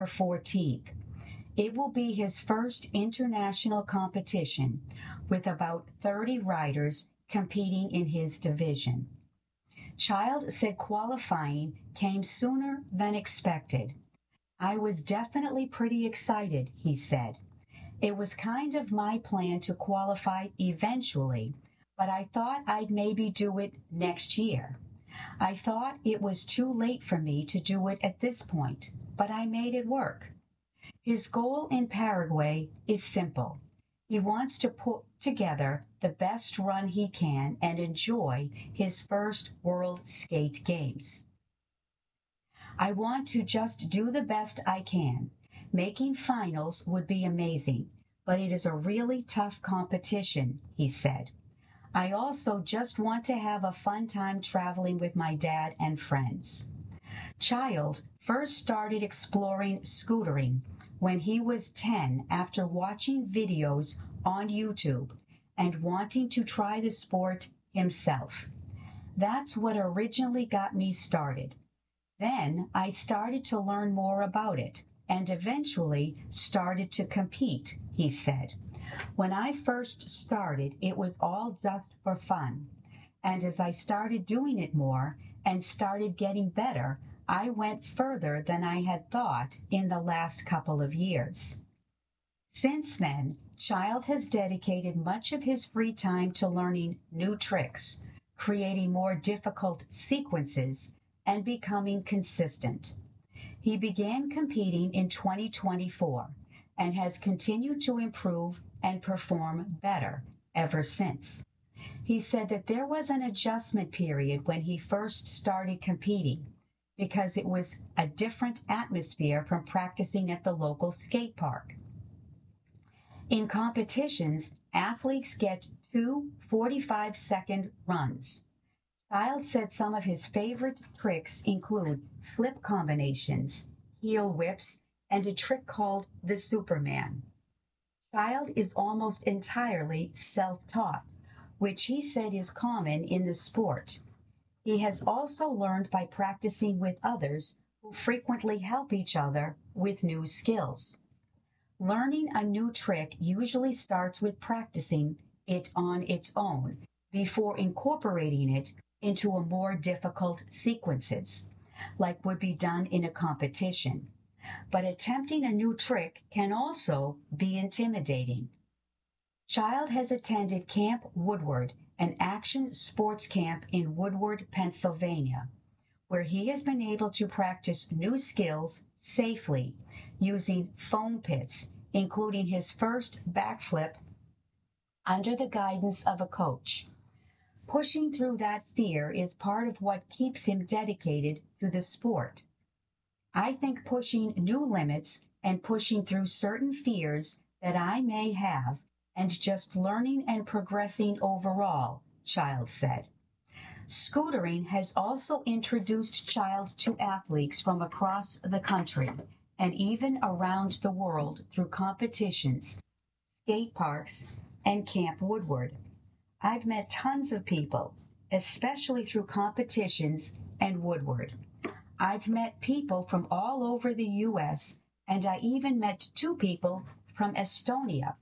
14th. It will be his first international competition, with about 30 riders competing in his division. Child said qualifying came sooner than expected. I was definitely pretty excited, he said. It was kind of my plan to qualify eventually, but I thought I'd maybe do it next year. I thought it was too late for me to do it at this point, but I made it work. His goal in Paraguay is simple. He wants to put together the best run he can and enjoy his first World Skate Games. I want to just do the best I can. Making finals would be amazing, but it is a really tough competition, he said. I also just want to have a fun time traveling with my dad and friends. Child first started exploring scootering when he was 10 after watching videos on YouTube and wanting to try the sport himself. That's what originally got me started. Then I started to learn more about it and eventually started to compete, he said. When I first started, it was all just for fun. And as I started doing it more and started getting better, I went further than I had thought in the last couple of years. Since then, Child has dedicated much of his free time to learning new tricks, creating more difficult sequences, and becoming consistent. He began competing in 2024 and has continued to improve and perform better ever since. He said that there was an adjustment period when he first started competing because it was a different atmosphere from practicing at the local skate park. In competitions, athletes get two 45-second runs. Child said some of his favorite tricks include flip combinations, heel whips, and a trick called the Superman. Child is almost entirely self-taught, which he said is common in the sport. He has also learned by practicing with others who frequently help each other with new skills. Learning a new trick usually starts with practicing it on its own before incorporating it into a more difficult sequences, like would be done in a competition. But attempting a new trick can also be intimidating. Child has attended Camp Woodward, an action sports camp in Woodward, Pennsylvania, where he has been able to practice new skills safely using foam pits, including his first backflip under the guidance of a coach. Pushing through that fear is part of what keeps him dedicated to the sport. I think pushing new limits and pushing through certain fears that I may have and just learning and progressing overall, Child said. Scootering has also introduced Child to athletes from across the country and even around the world through competitions, skate parks, and Camp Woodward. I've met tons of people, especially through competitions and Woodward. I've met people from all over the U.S., and I even met two people from Estonia.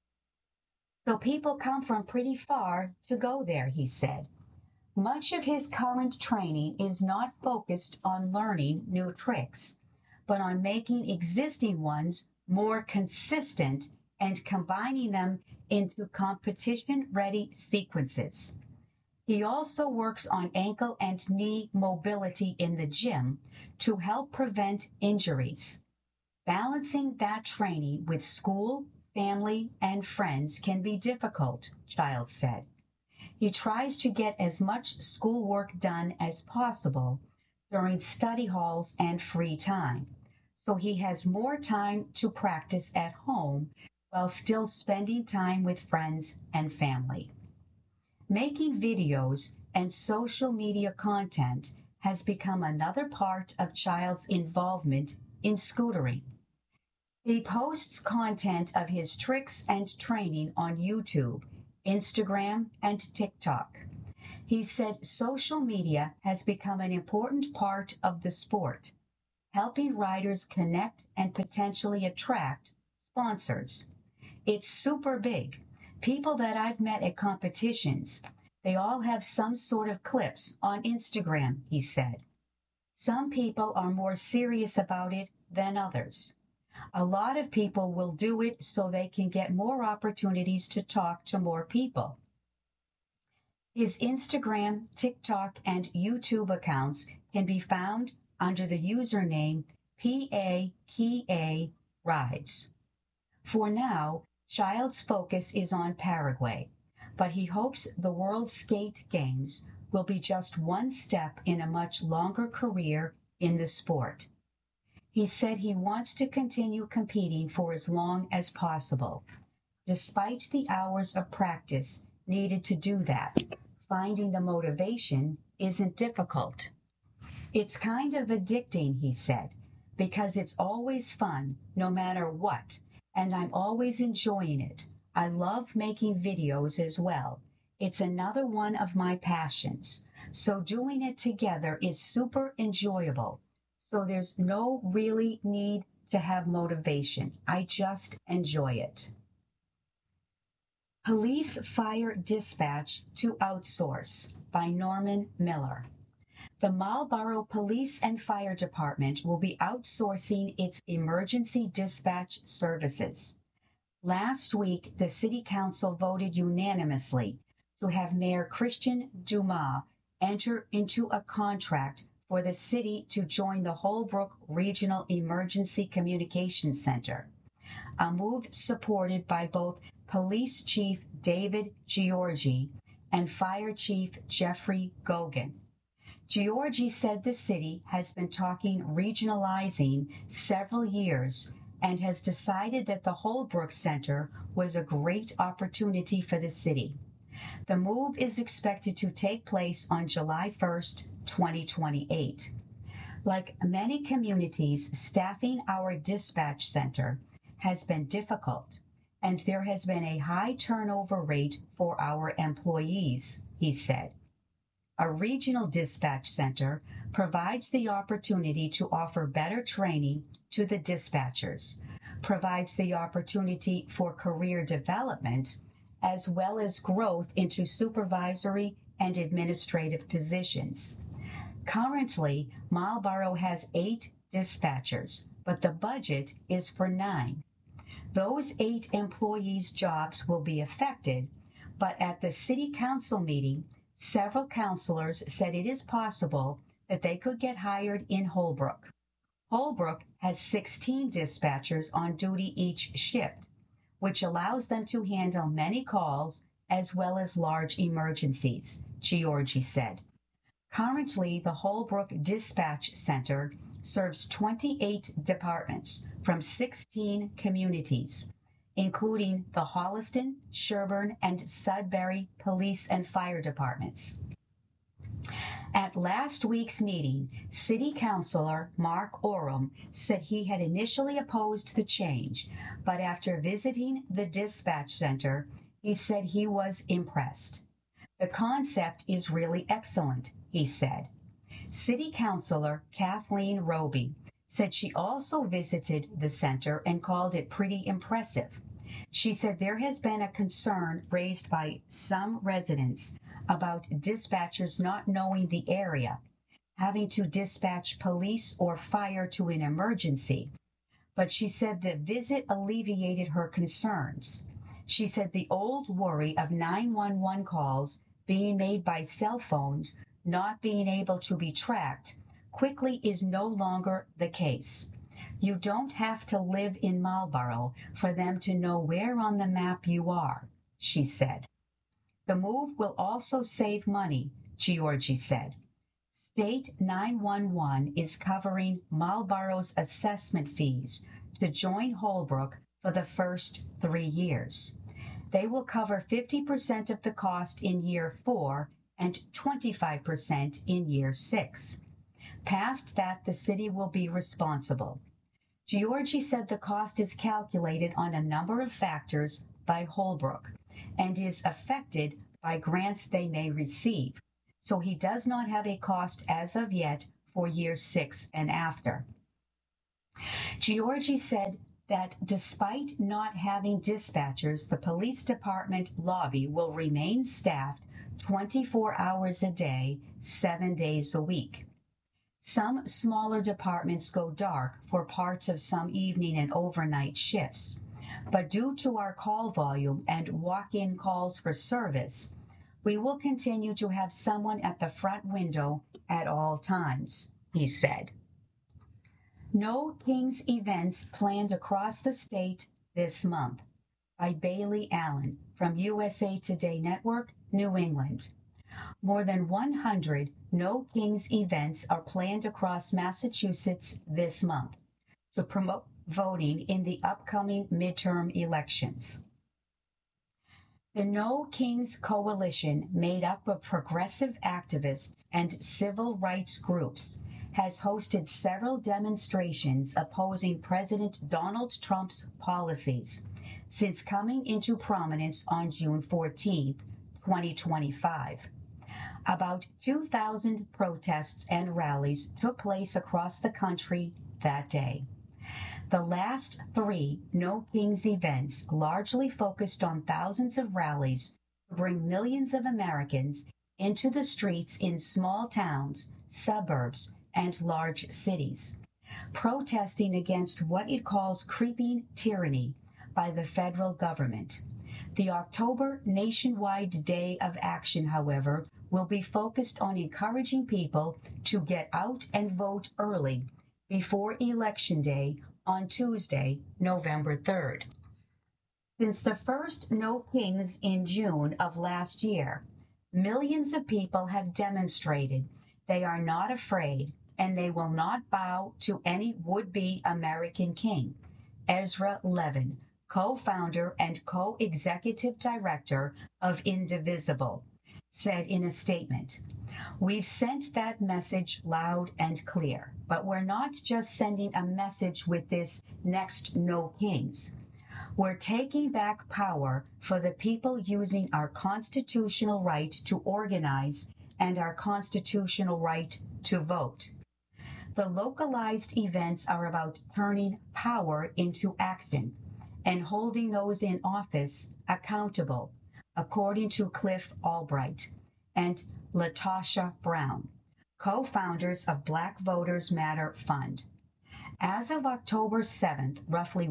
So people come from pretty far to go there, he said. Much of his current training is not focused on learning new tricks, but on making existing ones more consistent and combining them into competition-ready sequences. He also works on ankle and knee mobility in the gym to help prevent injuries. Balancing that training with school, family, and friends can be difficult, Child said. He tries to get as much schoolwork done as possible during study halls and free time, so he has more time to practice at home while still spending time with friends and family. Making videos and social media content has become another part of Child's involvement in scootering. He posts content of his tricks and training on YouTube, Instagram, and TikTok. He said social media has become an important part of the sport, helping riders connect and potentially attract sponsors. It's super big. People that I've met at competitions, they all have some sort of clips on Instagram, he said. Some people are more serious about it than others. A lot of people will do it so they can get more opportunities to talk to more people. His Instagram, TikTok, and YouTube accounts can be found under the username PAKA Rides. For now, Child's focus is on Paraguay, but he hopes the World Skate Games will be just one step in a much longer career in the sport. He said he wants to continue competing for as long as possible. Despite the hours of practice needed to do that, finding the motivation isn't difficult. It's kind of addicting, he said, because it's always fun, no matter what, and I'm always enjoying it. I love making videos as well. It's another one of my passions. So doing it together is super enjoyable. So there's no really need to have motivation. I just enjoy it. Police Fire Dispatch to Outsource by Norman Miller. The Marlborough Police and Fire Department will be outsourcing its emergency dispatch services. Last week, the City Council voted unanimously to have Mayor Christian Dumas enter into a contract for the city to join the Holbrook Regional Emergency Communications Center, a move supported by both Police Chief David Giorgi and Fire Chief Jeffrey Gogan. Giorgi said the city has been talking regionalizing several years and has decided that the Holbrook Center was a great opportunity for the city. The move is expected to take place on July 1st, 2028. Like many communities, staffing our dispatch center has been difficult, and there has been a high turnover rate for our employees, he said. A regional dispatch center provides the opportunity to offer better training to the dispatchers, provides the opportunity for career development, as well as growth into supervisory and administrative positions. Currently, Marlborough has 8 dispatchers, but the budget is for 9. Those 8 employees' jobs will be affected, but at the City Council meeting, several councilors said it is possible that they could get hired in Holbrook. Holbrook has 16 dispatchers on duty each shift, which allows them to handle many calls as well as large emergencies, Giorgi said. Currently, the Holbrook Dispatch Center serves 28 departments from 16 communities, including the Holliston, Sherburne, and Sudbury Police and Fire Departments. At last week's meeting, City Councilor Mark Oram said he had initially opposed the change, but after visiting the dispatch center, he said he was impressed. The concept is really excellent, he said. City Councilor Kathleen Roby said she also visited the center and called it pretty impressive. She said there has been a concern raised by some residents about dispatchers not knowing the area, having to dispatch police or fire to an emergency. But she said the visit alleviated her concerns. She said the old worry of 911 calls being made by cell phones not being able to be tracked quickly is no longer the case. You don't have to live in Marlborough for them to know where on the map you are, she said. The move will also save money, Giorgi said. State 911 is covering Marlborough's assessment fees to join Holbrook for the first 3 years. They will cover 50% of the cost in year 4 and 25% in year 6. Past that, the city will be responsible. Giorgi said the cost is calculated on a number of factors by Holbrook and is affected by grants they may receive, so he does not have a cost as of yet for year 6 and after. Giorgi said that despite not having dispatchers, the police department lobby will remain staffed 24 hours a day, 7 days a week. Some smaller departments go dark for parts of some evening and overnight shifts. But due to our call volume and walk-in calls for service, we will continue to have someone at the front window at all times, he said. No Kings events planned across the state this month by Bailey Allen from USA Today Network, New England. More than 100 No Kings events are planned across Massachusetts this month to promote voting in the upcoming midterm elections. The No Kings Coalition, made up of progressive activists and civil rights groups, has hosted several demonstrations opposing President Donald Trump's policies since coming into prominence on June 14, 2025. About 2,000 protests and rallies took place across the country that day. The last three No Kings events largely focused on thousands of rallies to bring millions of Americans into the streets in small towns, suburbs, and large cities, protesting against what it calls creeping tyranny by the federal government. The October nationwide Day of Action, however, will be focused on encouraging people to get out and vote early before Election Day on Tuesday, November 3rd. Since the first No Kings in June of last year, millions of people have demonstrated they are not afraid and they will not bow to any would-be American king. Ezra Levin, co-founder and co-executive director of Indivisible, said in a statement, "We've sent that message loud and clear, but we're not just sending a message with this next No Kings. We're taking back power for the people using our constitutional right to organize and our constitutional right to vote. The localized events are about turning power into action and holding those in office accountable, according to Cliff Albright and Latasha Brown, co-founders of Black Voters Matter Fund. As of October 7th, roughly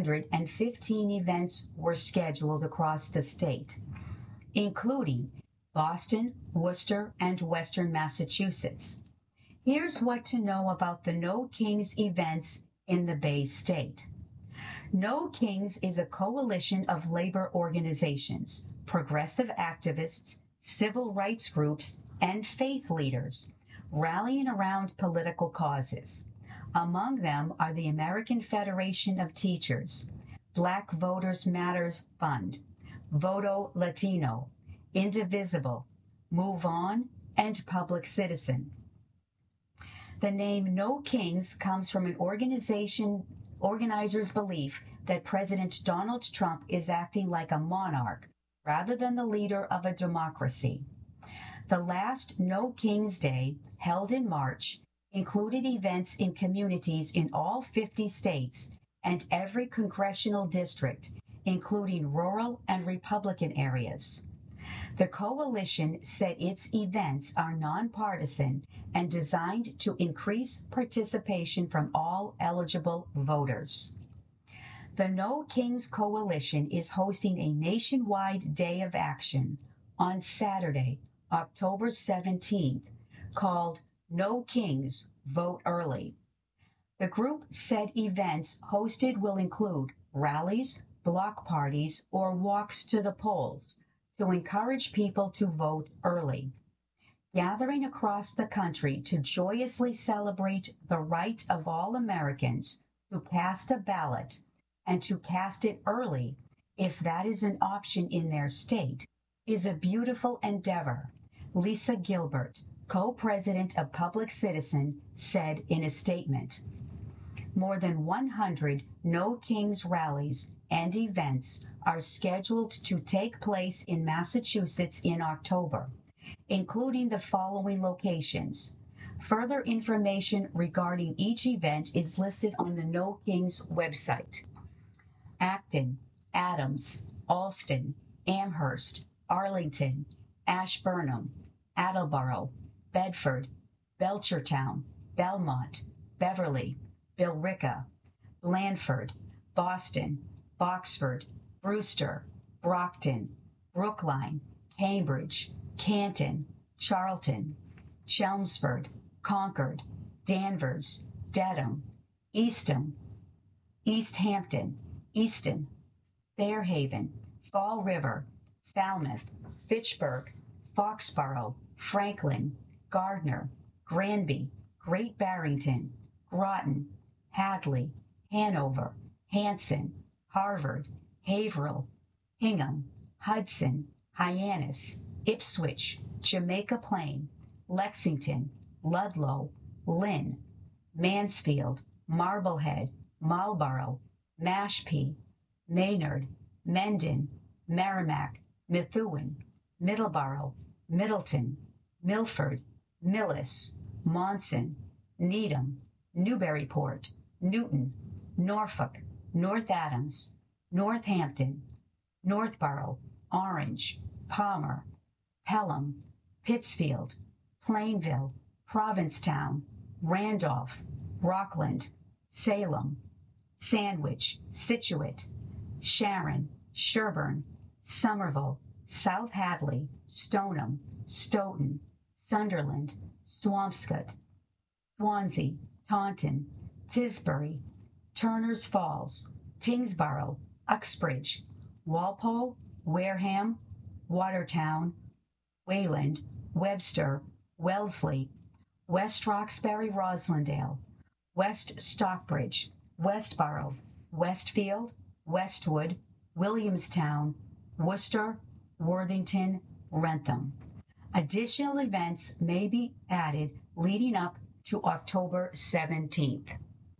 115 events were scheduled across the state, including Boston, Worcester, and Western Massachusetts. Here's what to know about the No Kings events in the Bay State. No Kings is a coalition of labor organizations, progressive activists, civil rights groups, and faith leaders rallying around political causes. Among them are the American Federation of Teachers, Black Voters Matters Fund, Voto Latino, Indivisible, Move On, and Public Citizen. The name No Kings comes from an organizer's belief that President Donald Trump is acting like a monarch rather than the leader of a democracy. The last No Kings Day, held in March, included events in communities in all 50 states and every congressional district, including rural and Republican areas. The coalition said its events are nonpartisan and designed to increase participation from all eligible voters. The No Kings Coalition is hosting a nationwide day of action on Saturday, October 17th, called No Kings, Vote Early. The group said events hosted will include rallies, block parties, or walks to the polls to encourage people to vote early. Gathering across the country to joyously celebrate the right of all Americans to cast a ballot and to cast it early, if that is an option in their state, is a beautiful endeavor, Lisa Gilbert, co-president of Public Citizen, said in a statement. More than 100 No Kings rallies and events are scheduled to take place in Massachusetts in October, including the following locations: Further information regarding each event is listed on the No Kings website. Acton, Adams, Alston, Amherst, Arlington, Ashburnham, Attleboro, Bedford, Belchertown, Belmont, Beverly, Billerica, Blandford, Boston, Boxford, Brewster, Brockton, Brookline, Cambridge, Canton, Charlton, Chelmsford, Concord, Danvers, Dedham, Eastham, East Hampton, Easton, Fairhaven, Fall River, Falmouth, Fitchburg, Foxborough, Franklin, Gardner, Granby, Great Barrington, Groton, Hadley, Hanover, Hanson, Harvard, Haverhill, Hingham, Hudson, Hyannis, Ipswich, Jamaica Plain, Lexington, Ludlow, Lynn, Mansfield, Marblehead, Marlborough, Mashpee, Maynard, Mendon, Merrimack, Methuen, Middleborough, Middleton, Milford, Millis, Monson, Needham, Newburyport, Newton, Norfolk, North Adams, Northampton, Northborough, Orange, Palmer, Pelham, Pittsfield, Plainville, Provincetown, Randolph, Rockland, Salem, Sandwich, Scituate, Sharon, Sherburne, Somerville, South Hadley, Stoneham, Stoughton, Sunderland, Swampscott, Swansea, Taunton, Tisbury, Turner's Falls, Tingsboro, Uxbridge, Walpole, Wareham, Watertown, Wayland, Webster, Wellesley, West Roxbury, Roslindale, West Stockbridge, Westboro, Westfield, Westwood, Williamstown, Worcester, Worthington, Wrentham. Additional events may be added leading up to October 17th.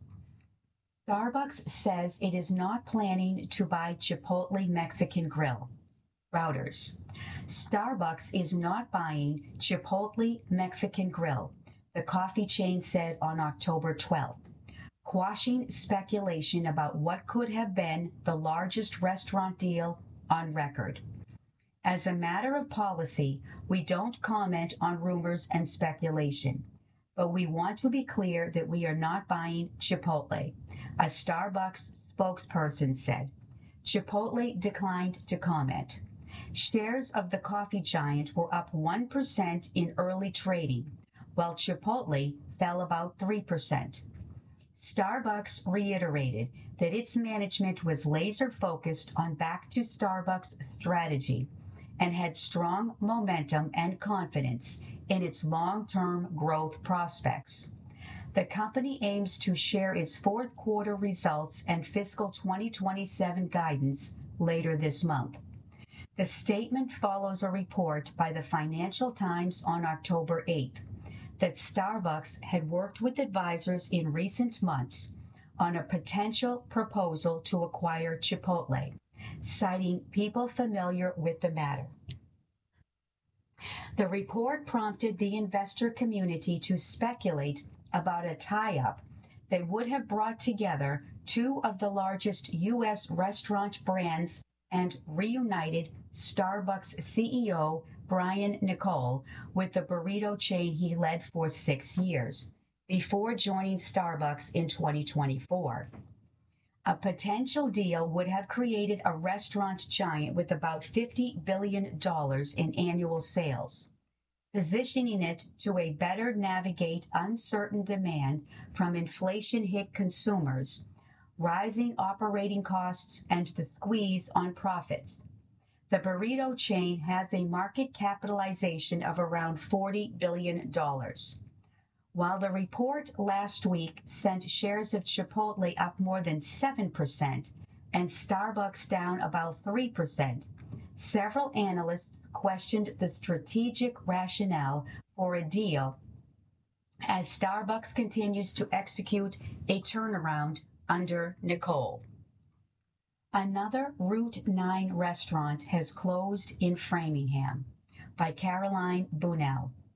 Starbucks says it is not planning to buy Chipotle Mexican Grill. Reuters. Starbucks is not buying Chipotle Mexican Grill, the coffee chain said on October 12th, quashing speculation about what could have been the largest restaurant deal on record. As a matter of policy, we don't comment on rumors and speculation, but we want to be clear that we are not buying Chipotle, a Starbucks spokesperson said. Chipotle declined to comment. Shares of the coffee giant were up 1% in early trading, while Chipotle fell about 3%. Starbucks reiterated that its management was laser-focused on Back to Starbucks strategy and had strong momentum and confidence in its long-term growth prospects. The company aims to share its fourth quarter results and fiscal 2027 guidance later this month. The statement follows a report by the Financial Times on October 8th that Starbucks had worked with advisors in recent months on a potential proposal to acquire Chipotle, citing people familiar with the matter. The report prompted the investor community to speculate about a tie-up that would have brought together two of the largest U.S. restaurant brands and reunited Starbucks CEO Brian Niccol with the burrito chain he led for 6 years, before joining Starbucks in 2024. A potential deal would have created a restaurant giant with about $50 billion in annual sales, positioning it to better navigate uncertain demand from inflation-hit consumers, rising operating costs, and the squeeze on profits. The burrito chain has a market capitalization of around $40 billion. While the report last week sent shares of Chipotle up more than 7% and Starbucks down about 3%, several analysts questioned the strategic rationale for a deal as Starbucks continues to execute a turnaround under Niccol. Another Route 9 restaurant has closed in Framingham, by Caroline Bunnell.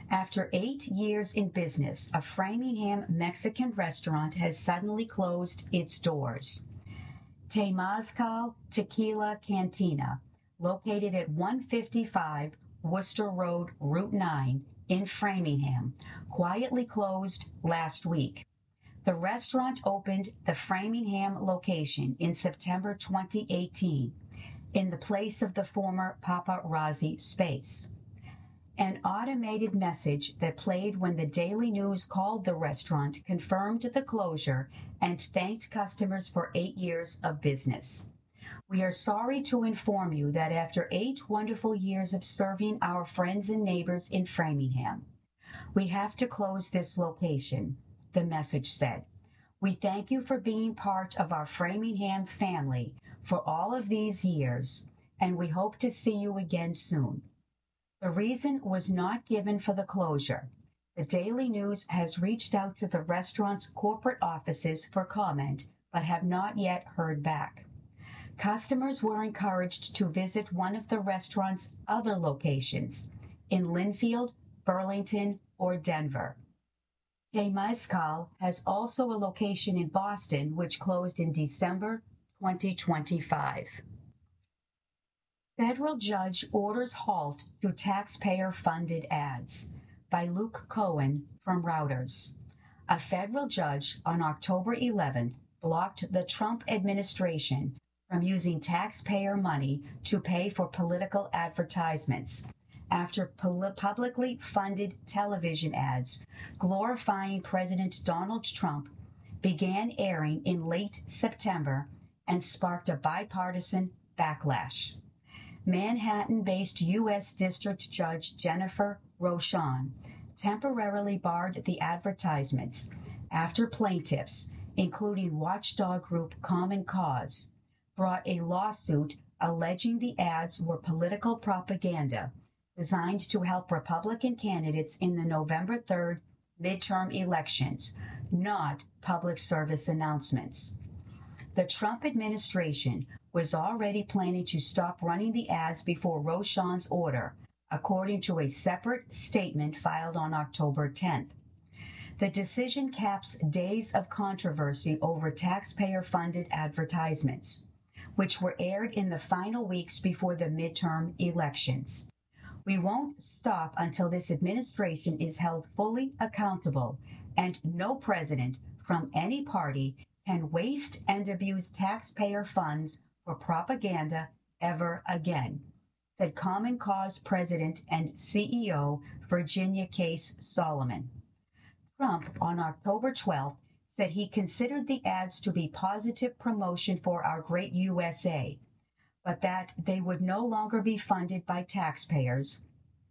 After 8 years in business, a Framingham Mexican restaurant has suddenly closed its doors. Temazcal Tequila Cantina, located at 155 Worcester Road, Route 9 in Framingham, quietly closed last week. The restaurant opened the Framingham location in September 2018 in the place of the former Paparazzi space. An automated message that played when the Daily News called the restaurant confirmed the closure and thanked customers for 8 years of business. We are sorry to inform you that after 8 wonderful years of serving our friends and neighbors in Framingham, we have to close this location, the message said. We thank you for being part of our Framingham family for all of these years, and we hope to see you again soon. The reason was not given for the closure. The Daily News has reached out to the restaurant's corporate offices for comment, but have not yet heard back. Customers were encouraged to visit one of the restaurant's other locations in Linfield, Burlington, or Denver. Temazcal has also a location in Boston, which closed in December 2025. Federal judge orders halt to taxpayer-funded ads, by Luke Cohen from Reuters. A federal judge on October 11th blocked the Trump administration from using taxpayer money to pay for political advertisements after publicly funded television ads glorifying President Donald Trump began airing in late September and sparked a bipartisan backlash. Manhattan-based U.S. District Judge Jennifer Rochon temporarily barred the advertisements after plaintiffs, including watchdog group Common Cause, brought a lawsuit alleging the ads were political propaganda designed to help Republican candidates in the November 3rd midterm elections, not public service announcements. The Trump administration was already planning to stop running the ads before Rochon's order, according to a separate statement filed on October 10th. The decision caps days of controversy over taxpayer-funded advertisements, which were aired in the final weeks before the midterm elections. We won't stop until this administration is held fully accountable, and no president from any party can waste and abuse taxpayer funds for propaganda ever again, said Common Cause President and CEO Virginia Case Solomon. Trump, on October 12th, said he considered the ads to be positive promotion for our great USA, but that they would no longer be funded by taxpayers.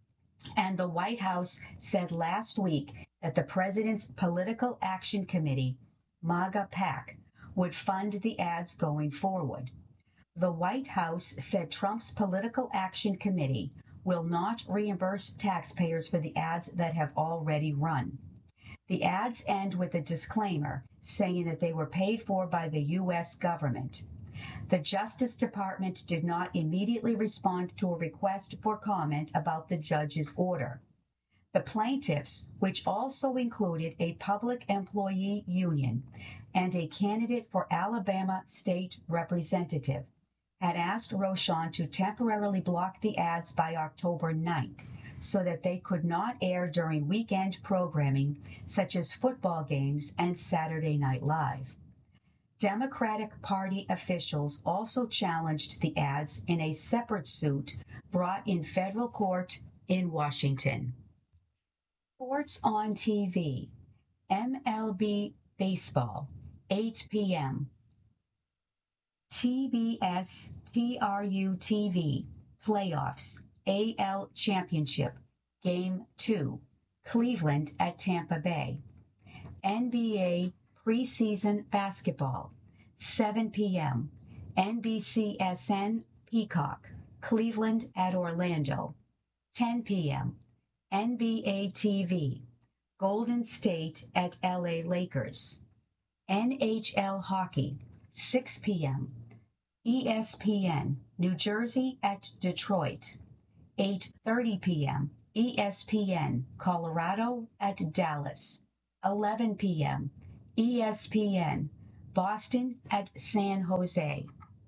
And the White House said last week that the president's Political Action Committee, MAGA PAC, would fund the ads going forward. The White House said Trump's Political Action Committee will not reimburse taxpayers for the ads that have already run. The ads end with a disclaimer saying that they were paid for by the U.S. government. The Justice Department did not immediately respond to a request for comment about the judge's order. The plaintiffs, which also included a public employee union and a candidate for Alabama state representative, had asked Rochon to temporarily block the ads by October 9th so that they could not air during weekend programming such as football games and Saturday Night Live. Democratic Party officials also challenged the ads in a separate suit brought in federal court in Washington. Sports on TV. MLB Baseball, 8 p.m. TBS TRU TV Playoffs AL Championship Game 2 Cleveland at Tampa Bay. NBA Preseason Basketball 7 p.m. NBCSN Peacock Cleveland at Orlando. 10 p.m. NBA TV Golden State at LA Lakers. NHL Hockey 6 p.m. ESPN New Jersey at Detroit. 8:30 p.m. ESPN Colorado at Dallas, 11 p.m. ESPN Boston at San Jose.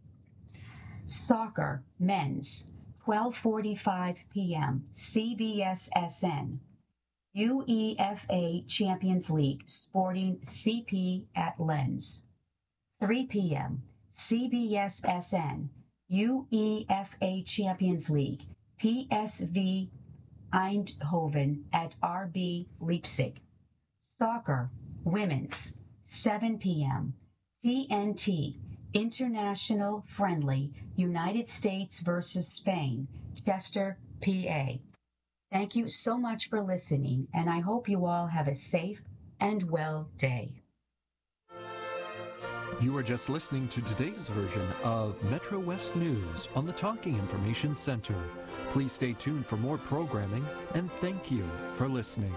Soccer Men's, 12:45 p.m. CBS-SN. UEFA Champions League Sporting CP at Lens. 3 p.m. CBS-SN. UEFA Champions League PSV Eindhoven at RB Leipzig. Soccer Women's, 7 p.m. TNT International Friendly United States versus Spain, Chester, PA. Thank you so much for listening, and I hope you all have a safe and well day. You are just listening to today's version of Metro West News on the Talking Information Center. Please stay tuned for more programming, and thank you for listening.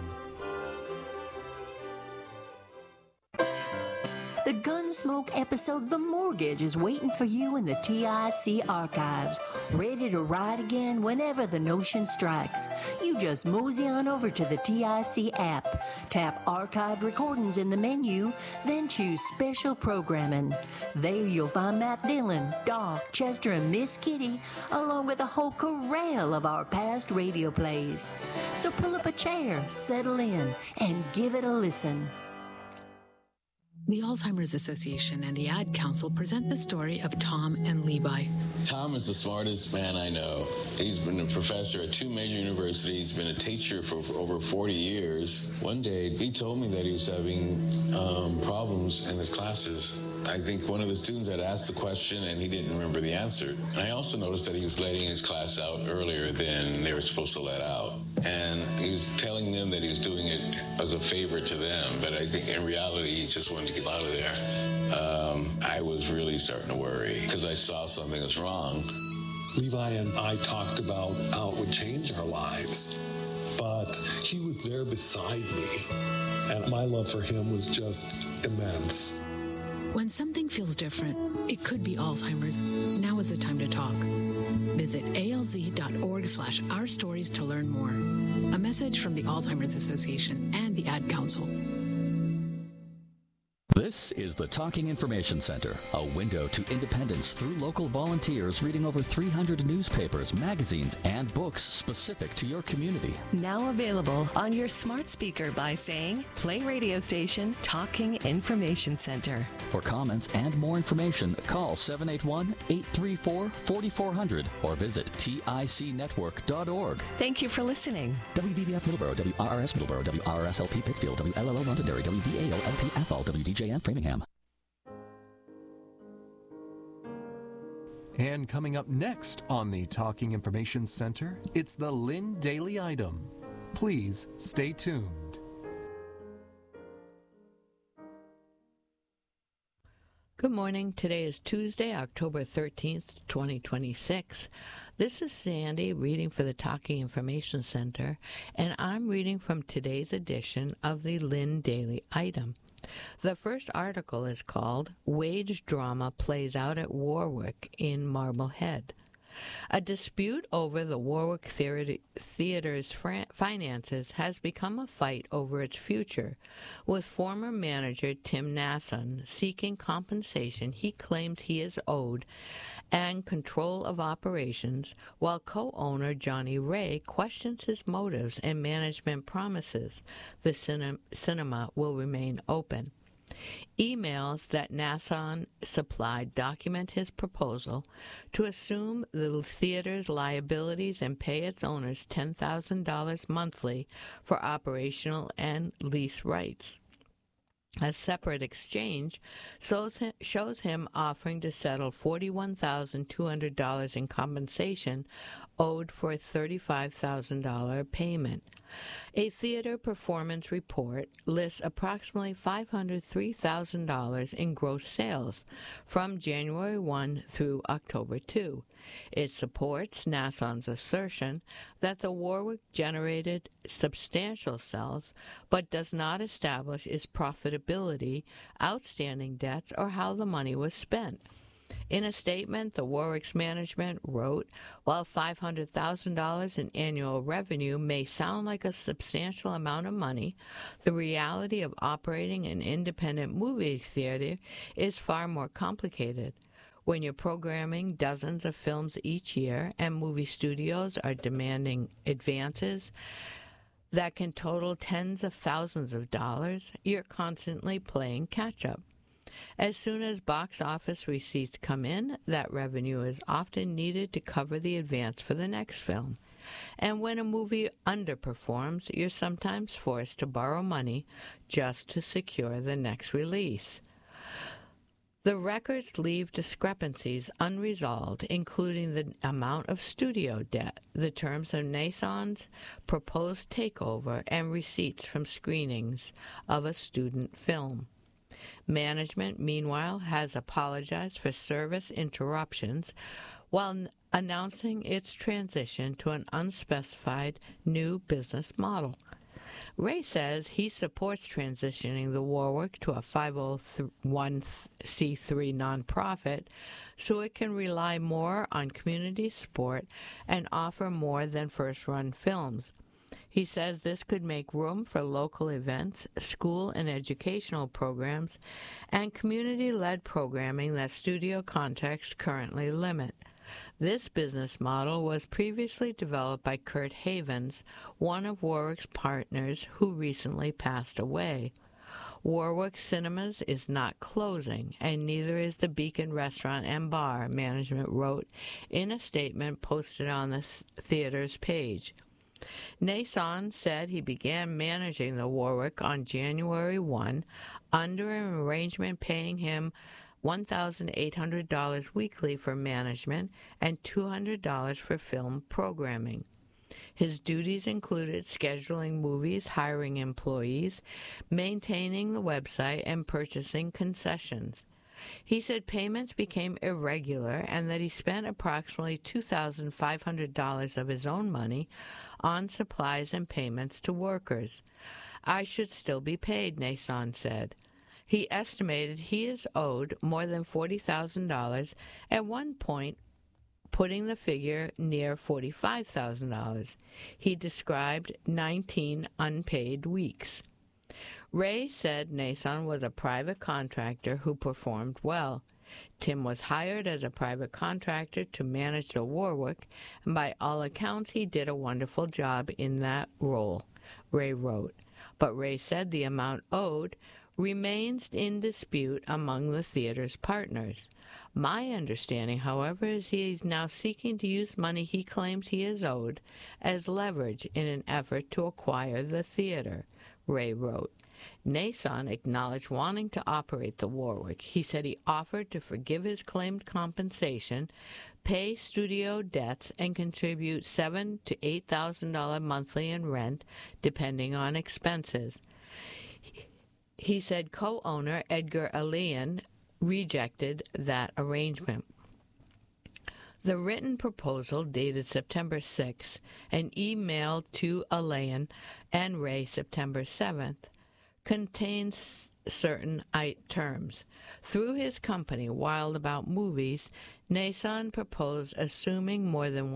The Gunsmoke episode The Mortgage is waiting for you in the TIC archives, ready to ride again whenever the notion strikes. You just mosey on over to the TIC app, tap Archived Recordings in the menu, then choose Special Programming. There you'll find Matt Dillon, Doc, Chester, and Miss Kitty, along with a whole corral of our past radio plays. So pull up a chair, settle in, and give it a listen. The Alzheimer's Association and the Ad Council present the story of Tom and Levi. Tom is the smartest man I know. He's been a professor at 2 major universities, been a teacher for over 40 years. One day, he told me that he was having problems in his classes. I think one of the students had asked the question and he didn't remember the answer. I also noticed that he was letting his class out earlier than they were supposed to let out. And he was telling them that he was doing it as a favor to them, but I think in reality, he just wanted to get out of there. I was really starting to worry because I saw something was wrong. Levi and I talked about how it would change our lives, but he was there beside me, and my love for him was just immense. When something feels different, it could be Alzheimer's. Now is the time to talk. Visit alz.org/ourstories to learn more. A message from the Alzheimer's Association and the Ad Council. This is the Talking Information Center, a window to independence through local volunteers reading over 300 newspapers, magazines, and books specific to your community. Now available on your smart speaker by saying, play radio station Talking Information Center. For comments and more information, call 781-834-4400 or visit ticnetwork.org. Thank you for listening. WVBF Middleborough, WRRS Middleborough, WRRSLP Pittsfield, WLLO Londonderry, WVAO-LP Athol, WDJN Framingham. And coming up next on the Talking Information Center, it's the Lynn Daily Item. Please stay tuned. Good morning. Today is Tuesday, October 13th, 2026. This is Sandy reading for the Talking Information Center, and I'm reading from today's edition of the Lynn Daily Item. The first article is called Wage Drama Plays Out at Warwick in Marblehead. A dispute over the Warwick Theater's finances has become a fight over its future, with former manager Tim Nasson seeking compensation he claims he is owed and control of operations, while co-owner Johnny Ray questions his motives and management promises the cinema will remain open. Emails that Nasson supplied document his proposal to assume the theater's liabilities and pay its owners $10,000 monthly for operational and lease rights. A separate exchange shows him offering to settle $41,200 in compensation owed for a $35,000 payment. A theater performance report lists approximately $503,000 in gross sales from January 1 through October 2. It supports Nasson's assertion that the Warwick generated substantial sales, but does not establish its profitability, outstanding debts, or how the money was spent. In a statement, the Warwick's management wrote, while $500,000 in annual revenue may sound like a substantial amount of money, the reality of operating an independent movie theater is far more complicated. When you're programming dozens of films each year and movie studios are demanding advances that can total tens of thousands of dollars, you're constantly playing catch-up. As soon as box office receipts come in, that revenue is often needed to cover the advance for the next film. And when a movie underperforms, you're sometimes forced to borrow money just to secure the next release. The records leave discrepancies unresolved, including the amount of studio debt, the terms of Nason's proposed takeover, and receipts from screenings of a student film. Management, meanwhile, has apologized for service interruptions while announcing its transition to an unspecified new business model. Ray says he supports transitioning the Warwick to a 501c3 nonprofit so it can rely more on community support and offer more than first-run films. He says this could make room for local events, school and educational programs, and community-led programming that studio contracts currently limit. This business model was previously developed by Kurt Havens, one of Warwick's partners who recently passed away. Warwick Cinemas is not closing, and neither is the Beacon Restaurant and Bar, management wrote in a statement posted on the theater's page. Nason said he began managing the Warwick on January 1 under an arrangement paying him $1,800 weekly for management and $200 for film programming. His duties included scheduling movies, hiring employees, maintaining the website, and purchasing concessions. He said payments became irregular and that he spent approximately $2,500 of his own money on supplies and payments to workers. I should still be paid, Nason said. He estimated he is owed more than $40,000, at one point putting the figure near $45,000. He described 19 unpaid weeks. Ray said Nason was a private contractor who performed well. Tim was hired as a private contractor to manage the Warwick, and by all accounts he did a wonderful job in that role, Ray wrote. But Ray said the amount owed remains in dispute among the theater's partners. My understanding, however, is he is now seeking to use money he claims he is owed as leverage in an effort to acquire the theater, Ray wrote. Nason acknowledged wanting to operate the Warwick. He said he offered to forgive his claimed compensation, pay studio debts, and contribute $7,000 to $8,000 monthly in rent, depending on expenses. He said co-owner Edgar Alian rejected that arrangement. The written proposal, dated September 6th and emailed to Alain and Ray September 7th, contains certain terms. Through his company, Wild About Movies, Nason proposed assuming more than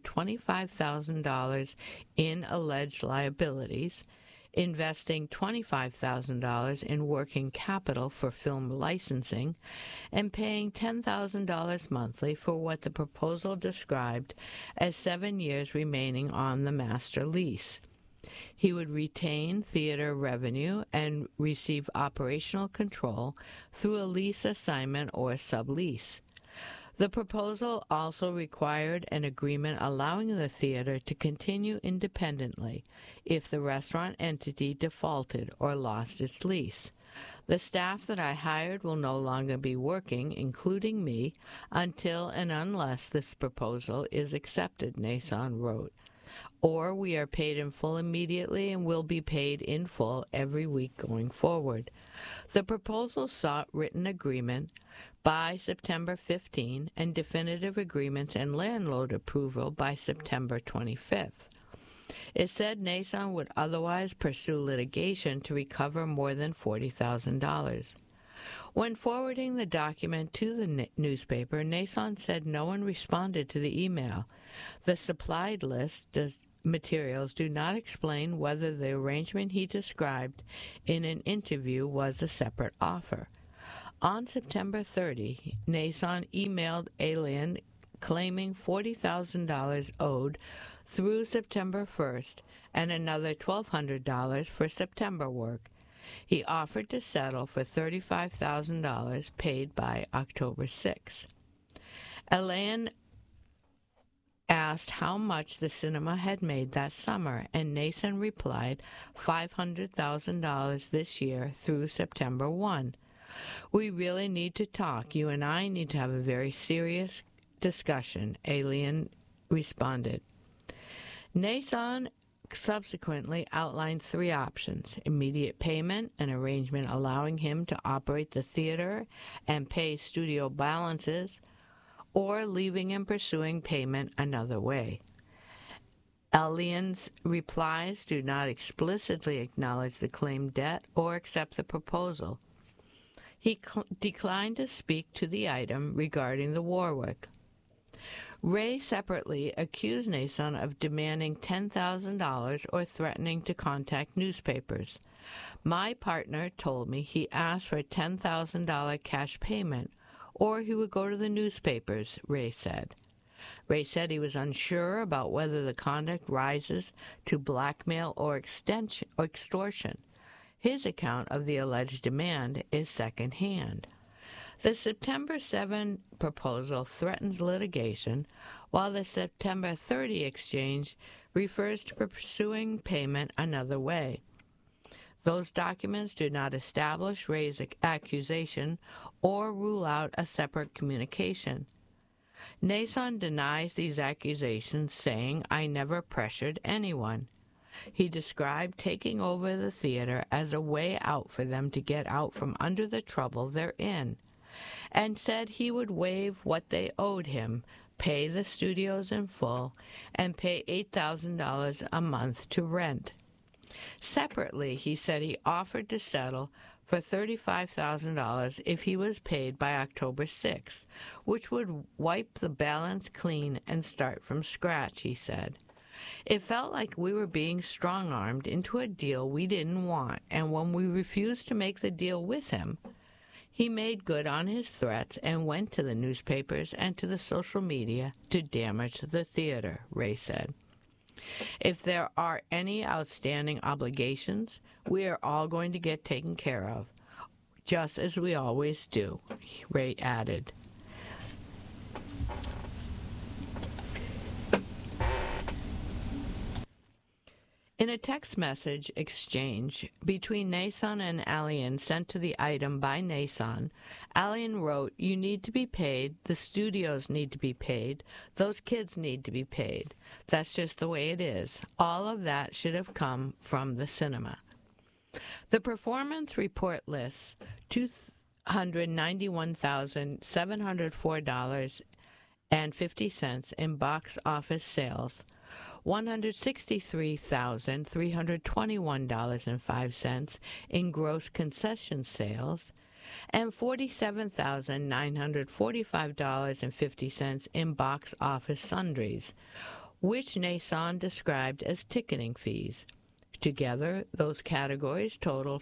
$125,000 in alleged liabilities, investing $25,000 in working capital for film licensing, and paying $10,000 monthly for what the proposal described as 7 years remaining on the master lease. He would retain theater revenue and receive operational control through a lease assignment or sublease. The proposal also required an agreement allowing the theater to continue independently if the restaurant entity defaulted or lost its lease. The staff that I hired will no longer be working, including me, until and unless this proposal is accepted, Nason wrote. Or we are paid in full immediately and will be paid in full every week going forward. The proposal sought written agreement by September 15 and definitive agreements and landlord approval by September 25th. It said Nason would otherwise pursue litigation to recover more than $40,000. When forwarding the document to the newspaper, Nason said no one responded to the email. The supplied list materials do not explain whether the arrangement he described in an interview was a separate offer. On September 30, Nason emailed Alien claiming $40,000 owed through September 1st and another $1,200 for September work. He offered to settle for $35,000 paid by October 6th. Elaine asked how much the cinema had made that summer, and Nason replied $500,000 this year through September 1. We really need to talk. You and I need to have a very serious discussion, Alien responded. Nason subsequently outlined 3 options: immediate payment, an arrangement allowing him to operate the theater and pay studio balances, or leaving and pursuing payment another way. Alien's replies do not explicitly acknowledge the claimed debt or accept the proposal. He declined to speak to the item regarding the war work. Ray separately accused Nason of demanding $10,000 or threatening to contact newspapers. My partner told me he asked for a $10,000 cash payment, or he would go to the newspapers, Ray said. Ray said he was unsure about whether the conduct rises to blackmail or extortion. His account of the alleged demand is secondhand. The September 7 proposal threatens litigation, while the September 30 exchange refers to pursuing payment another way. Those documents do not establish Ray's accusation or rule out a separate communication. Nason denies these accusations, saying, "I never pressured anyone." He described taking over the theater as a way out for them to get out from under the trouble they're in, and said he would waive what they owed him, pay the studios in full, and pay $8,000 a month to rent. Separately, he said he offered to settle for $35,000 if he was paid by October 6th, which would wipe the balance clean and start from scratch, he said. It felt like we were being strong-armed into a deal we didn't want, and when we refused to make the deal with him, he made good on his threats and went to the newspapers and to the social media to damage the theater, Ray said. If there are any outstanding obligations, we are all going to get taken care of, just as we always do, Ray added. In a text message exchange between Nason and Alien sent to the item by Nason, Alien wrote, "You need to be paid, the studios need to be paid, those kids need to be paid. That's just the way it is. All of that should have come from the cinema." The performance report lists $291,704.50 in box office sales, $163,321.05 in gross concession sales, and $47,945.50 in box office sundries, which Nason described as ticketing fees. Together, those categories total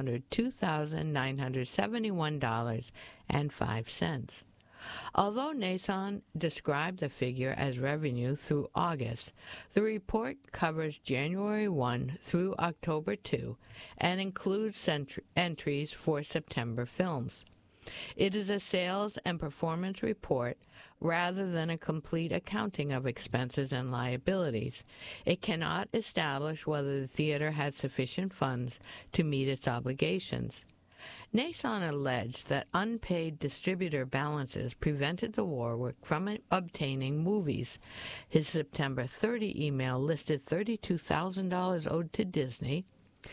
$502,971.05. Although Nason described the figure as revenue through August, the report covers January 1 through October 2 and includes entries for September films. It is a sales and performance report rather than a complete accounting of expenses and liabilities. It cannot establish whether the theater had sufficient funds to meet its obligations. Nason alleged that unpaid distributor balances prevented the war work from obtaining movies. His September 30 email listed $32,000 owed to Disney,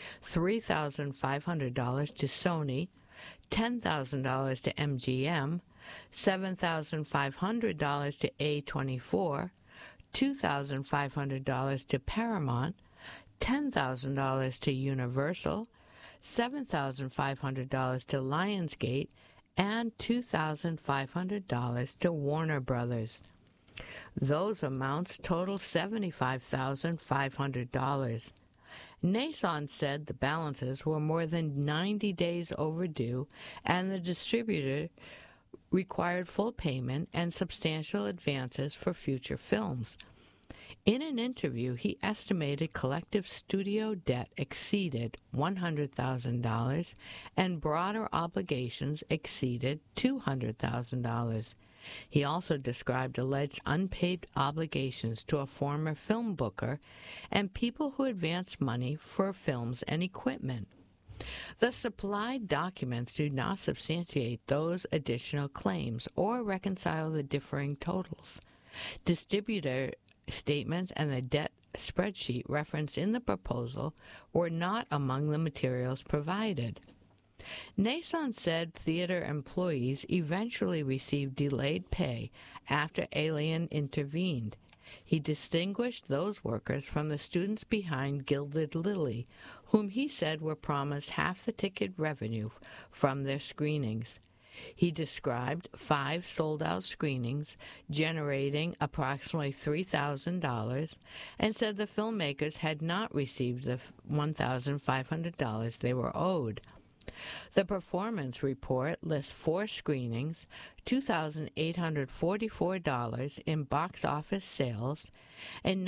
$3,500 to Sony, $10,000 to MGM, $7,500 to A24, $2,500 to Paramount, $10,000 to Universal, $7,500 to Lionsgate, and $2,500 to Warner Brothers. Those amounts total $75,500. Nason said the balances were more than 90 days overdue, and the distributor required full payment and substantial advances for future films. In an interview, he estimated collective studio debt exceeded $100,000 and broader obligations exceeded $200,000. He also described alleged unpaid obligations to a former film booker and people who advanced money for films and equipment. The supplied documents do not substantiate those additional claims or reconcile the differing totals. Distributor statements and the debt spreadsheet referenced in the proposal were not among the materials provided. Nason said theater employees eventually received delayed pay after Alien intervened. He distinguished those workers from the students behind Gilded Lily, whom he said were promised half the ticket revenue from their screenings. He described 5 sold-out screenings generating approximately $3,000 and said the filmmakers had not received the $1,500 they were owed. The performance report lists 4 screenings, $2,844 in box office sales, and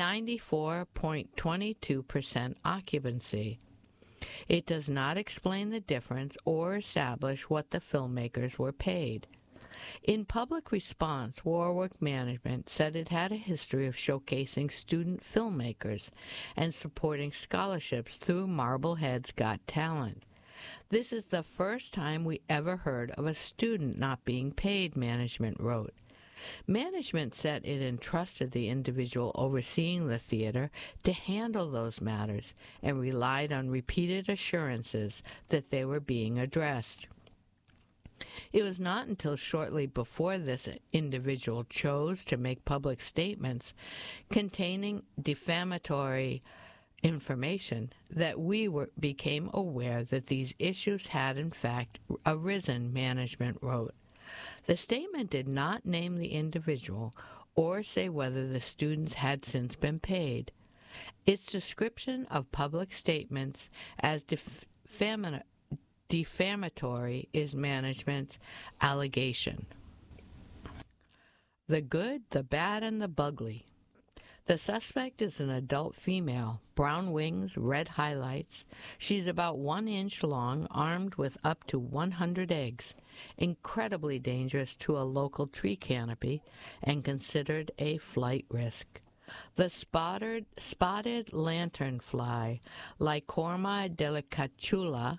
94.22% occupancy. It does not explain the difference or establish what the filmmakers were paid. In public response, Warwick Management said it had a history of showcasing student filmmakers and supporting scholarships through Marblehead's Got Talent. This is the first time we ever heard of a student not being paid, management wrote. Management said it entrusted the individual overseeing the theater to handle those matters and relied on repeated assurances that they were being addressed. It was not until shortly before this individual chose to make public statements containing defamatory information that we became aware that these issues had in fact arisen, management wrote. The statement did not name the individual or say whether the students had since been paid. Its description of public statements as defamatory is management's allegation. The good, the bad, and the bugly. The suspect is an adult female, brown wings, red highlights. She's about 1 inch long, armed with up to 100 eggs, incredibly dangerous to a local tree canopy, and considered a flight risk. The spotted lanternfly, Lycorma delicatula,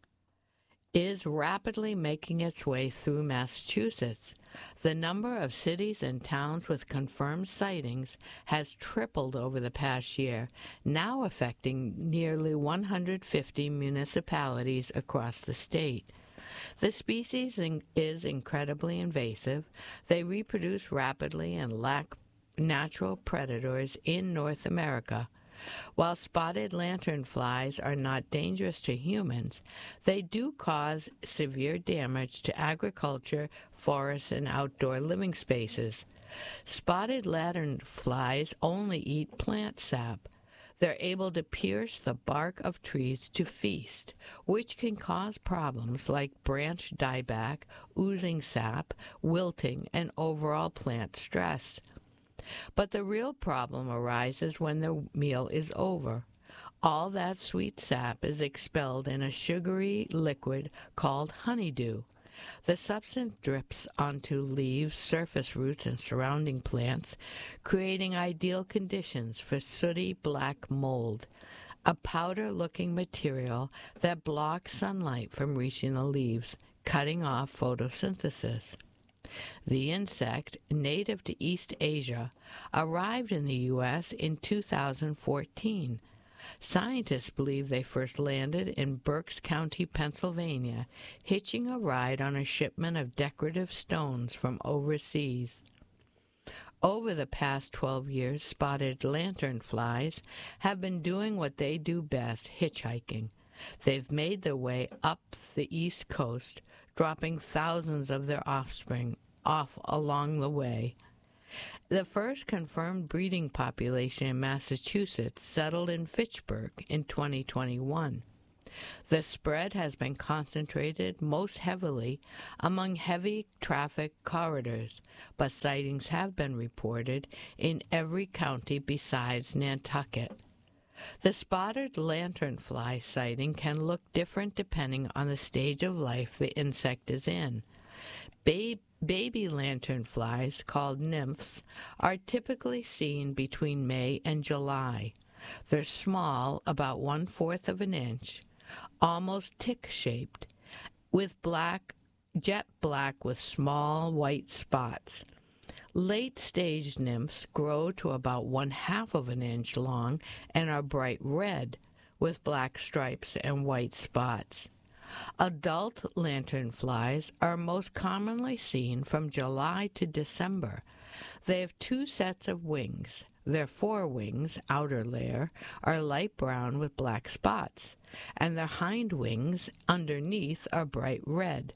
is rapidly making its way through Massachusetts. The number of cities and towns with confirmed sightings has tripled over the past year, now affecting nearly 150 municipalities across the state. The species is incredibly invasive. They reproduce rapidly and lack natural predators in North America. While spotted lanternflies are not dangerous to humans, they do cause severe damage to agriculture, forests, and outdoor living spaces. Spotted lanternflies only eat plant sap. They're able to pierce the bark of trees to feast, which can cause problems like branch dieback, oozing sap, wilting, and overall plant stress. But the real problem arises when the meal is over. All that sweet sap is expelled in a sugary liquid called honeydew. The substance drips onto leaves, surface roots, and surrounding plants, creating ideal conditions for sooty black mold, a powder-looking material that blocks sunlight from reaching the leaves, cutting off photosynthesis. The insect, native to East Asia, arrived in the U.S. in 2014. Scientists believe they first landed in Berks County, Pennsylvania, hitching a ride on a shipment of decorative stones from overseas. Over the past 12 years, spotted lanternflies have been doing what they do best, hitchhiking. They've made their way up the East Coast, dropping thousands of their offspring off along the way. The first confirmed breeding population in Massachusetts settled in Fitchburg in 2021. The spread has been concentrated most heavily among heavy traffic corridors, but sightings have been reported in every county besides Nantucket. The spotted lanternfly sighting can look different depending on the stage of life the insect is in. Baby lanternflies, called nymphs, are typically seen between May and July. They're small, about 1/4 of an inch, almost tick-shaped, with jet black with small white spots. Late-stage nymphs grow to about 1/2 of an inch long and are bright red, with black stripes and white spots. Adult lanternflies are most commonly seen from July to December. They have 2 sets of wings. Their forewings, outer layer, are light brown with black spots, and their hind wings underneath are bright red.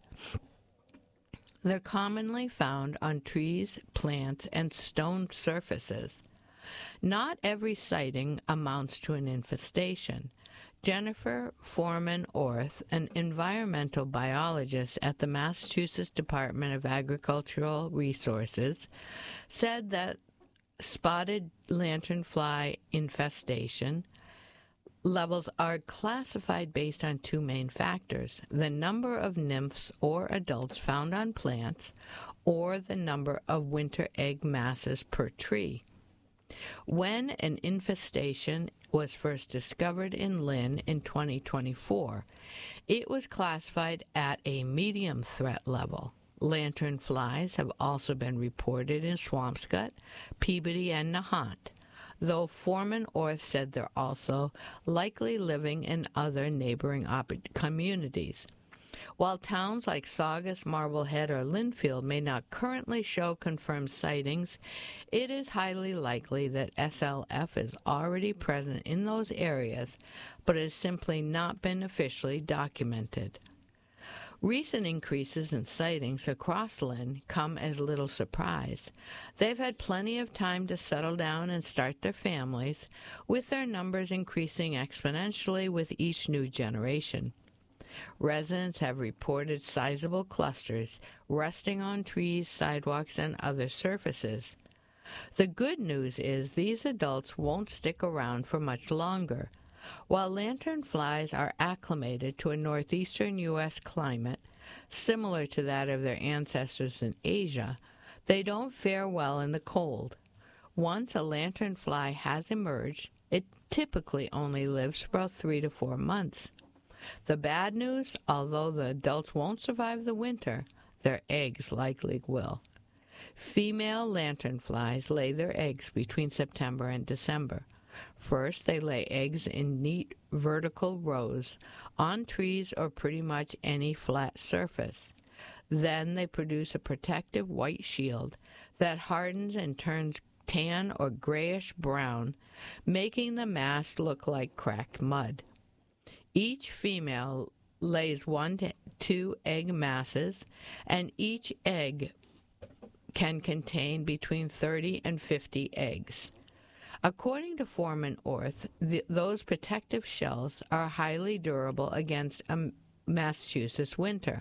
They're commonly found on trees, plants, and stone surfaces. Not every sighting amounts to an infestation. Jennifer Foreman Orth, an environmental biologist at the Massachusetts Department of Agricultural Resources, said that spotted lanternfly infestation levels are classified based on 2 main factors: the number of nymphs or adults found on plants, or the number of winter egg masses per tree. When an infestation was first discovered in Lynn in 2024, it was classified at a medium threat level. Lanternflies have also been reported in Swampscott, Peabody, and Nahant, though Foreman Orth said they're also likely living in other neighboring communities. While towns like Saugus, Marblehead, or Lynnfield may not currently show confirmed sightings, it is highly likely that SLF is already present in those areas, but has simply not been officially documented. Recent increases in sightings across Lynn come as little surprise. They've had plenty of time to settle down and start their families, with their numbers increasing exponentially with each new generation. Residents have reported sizable clusters resting on trees, sidewalks, and other surfaces. The good news is these adults won't stick around for much longer. While lanternflies are acclimated to a northeastern U.S. climate, similar to that of their ancestors in Asia, they don't fare well in the cold. Once a lanternfly has emerged, it typically only lives for about 3 to 4 months. The bad news, although the adults won't survive the winter, their eggs likely will. Female lanternflies lay their eggs between September and December. First, they lay eggs in neat vertical rows on trees or pretty much any flat surface. Then they produce a protective white shield that hardens and turns tan or grayish brown, making the mass look like cracked mud. Each female lays 1 to 2 egg masses, and each egg can contain between 30 and 50 eggs. According to Foreman Orth, those protective shells are highly durable against a Massachusetts winter.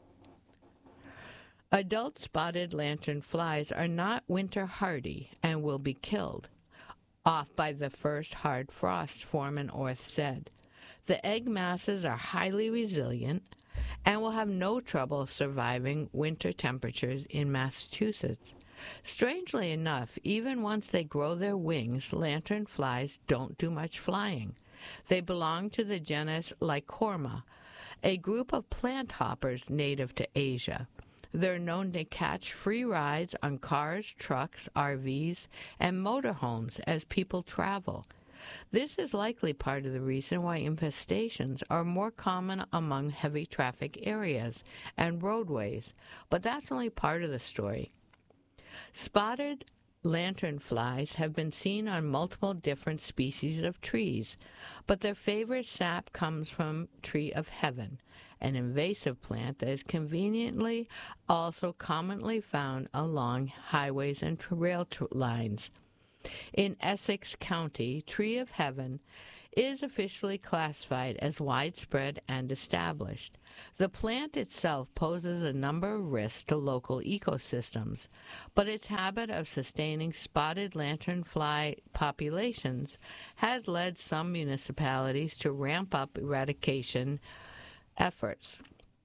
Adult spotted lanternflies are not winter hardy and will be killed off by the first hard frost, Foreman Orth said. The egg masses are highly resilient and will have no trouble surviving winter temperatures in Massachusetts. Strangely enough, even once they grow their wings, lanternflies don't do much flying. They belong to the genus Lycorma, a group of plant hoppers native to Asia. They're known to catch free rides on cars, trucks, RVs, and motorhomes as people travel. This is likely part of the reason why infestations are more common among heavy traffic areas and roadways, but that's only part of the story. Spotted lanternflies have been seen on multiple different species of trees, but their favorite sap comes from tree of heaven, an invasive plant that is conveniently also commonly found along highways and rail lines. In Essex County, tree of heaven is officially classified as widespread and established. The plant itself poses a number of risks to local ecosystems, but its habit of sustaining spotted lanternfly populations has led some municipalities to ramp up eradication efforts.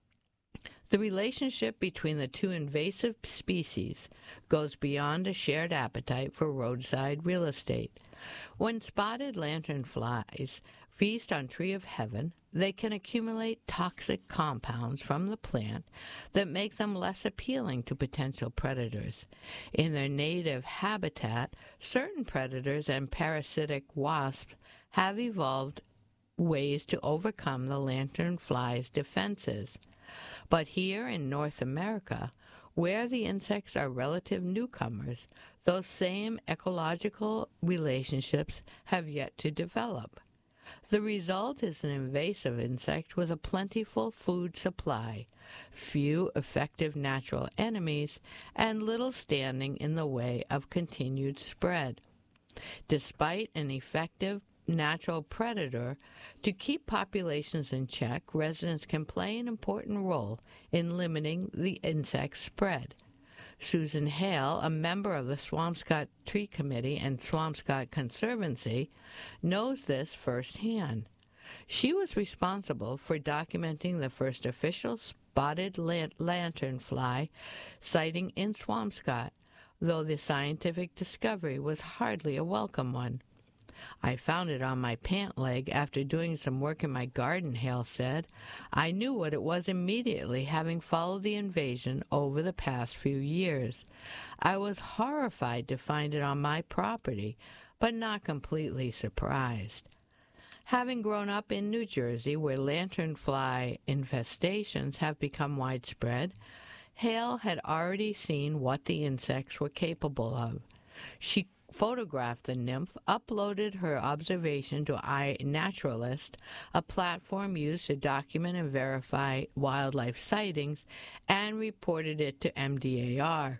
The relationship between the two invasive species goes beyond a shared appetite for roadside real estate. When spotted lanternflies feast on tree of heaven, they can accumulate toxic compounds from the plant that make them less appealing to potential predators. In their native habitat, certain predators and parasitic wasps have evolved ways to overcome the lanternfly's defenses. But here in North America, where the insects are relative newcomers, those same ecological relationships have yet to develop. The result is an invasive insect with a plentiful food supply, few effective natural enemies, and little standing in the way of continued spread. Despite an effective natural predator, to keep populations in check, residents can play an important role in limiting the insect spread. Susan Hale, a member of the Swampscott Tree Committee and Swampscott Conservancy, knows this firsthand. She was responsible for documenting the first official spotted lanternfly sighting in Swampscott, though the scientific discovery was hardly a welcome one. I found it on my pant leg after doing some work in my garden, Hale said. I knew what it was immediately, having followed the invasion over the past few years. I was horrified to find it on my property, but not completely surprised. Having grown up in New Jersey, where lanternfly infestations have become widespread, Hale had already seen what the insects were capable of. She photographed the nymph, uploaded her observation to iNaturalist, a platform used to document and verify wildlife sightings, and reported it to MDAR.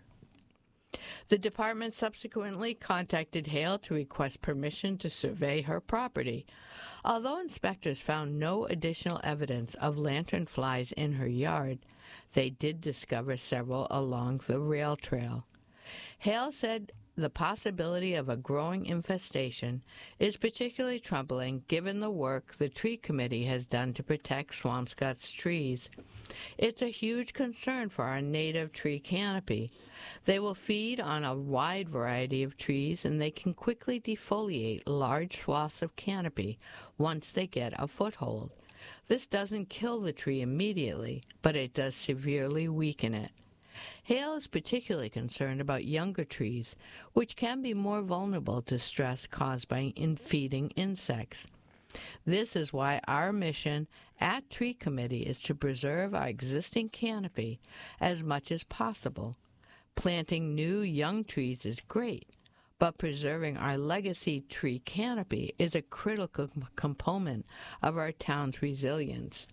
The department subsequently contacted Hale to request permission to survey her property. Although inspectors found no additional evidence of lanternflies in her yard, they did discover several along the rail trail. Hale said the possibility of a growing infestation is particularly troubling given the work the Tree Committee has done to protect Swampscott's trees. It's a huge concern for our native tree canopy. They will feed on a wide variety of trees, and they can quickly defoliate large swaths of canopy once they get a foothold. This doesn't kill the tree immediately, but it does severely weaken it. Hale is particularly concerned about younger trees, which can be more vulnerable to stress caused by feeding insects. This is why our mission at Tree Committee is to preserve our existing canopy as much as possible. Planting new young trees is great, but preserving our legacy tree canopy is a critical component of our town's resilience.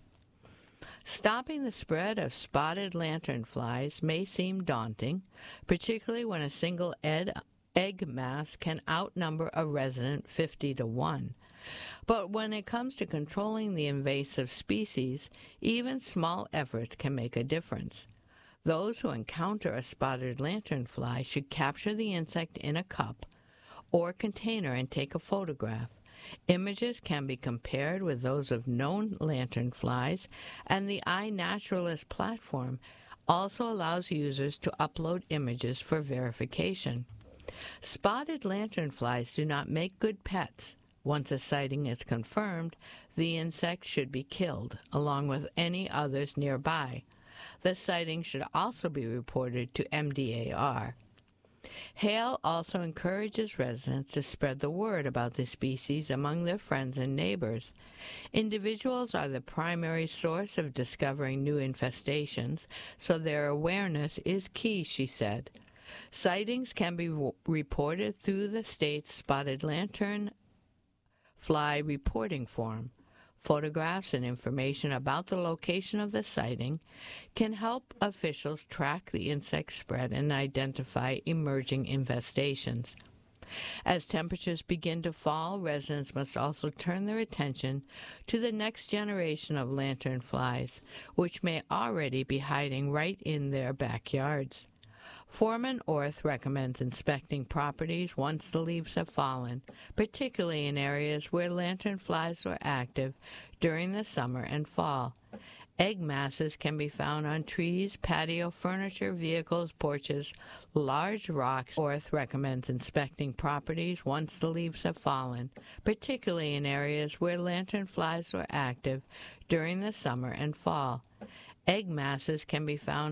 Stopping the spread of spotted lanternflies may seem daunting, particularly when a single egg mass can outnumber a resident 50 to 1. But when it comes to controlling the invasive species, even small efforts can make a difference. Those who encounter a spotted lanternfly should capture the insect in a cup or container and take a photograph. Images can be compared with those of known lanternflies, and the iNaturalist platform also allows users to upload images for verification. Spotted lanternflies do not make good pets. Once a sighting is confirmed, the insect should be killed, along with any others nearby. The sighting should also be reported to MDAR. Hale also encourages residents to spread the word about the species among their friends and neighbors. Individuals are the primary source of discovering new infestations, so their awareness is key, she said. Sightings can be reported through the state's spotted lantern fly reporting form. Photographs and information about the location of the sighting can help officials track the insect spread and identify emerging infestations. As temperatures begin to fall, residents must also turn their attention to the next generation of lanternflies, which may already be hiding right in their backyards. Foreman Orth recommends inspecting properties once the leaves have fallen, particularly in areas where lanternflies are active during the summer and fall. Egg masses can be found on trees, patio furniture, vehicles, porches, large rocks. Orth recommends inspecting properties once the leaves have fallen, particularly in areas where lanternflies are active during the summer and fall. Egg masses can be found